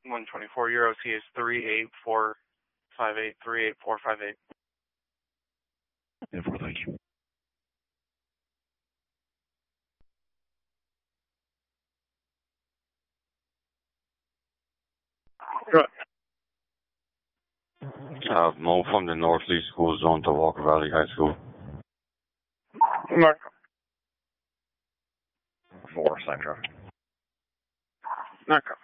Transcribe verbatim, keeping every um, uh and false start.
one twenty-four Euro T is three eight four five eight, three eight four five eight. ten four, thank you. Good. Uh, Mo from the North Lee School Zone to Walker Valley High School. Mark. Four, same traffic. Mark.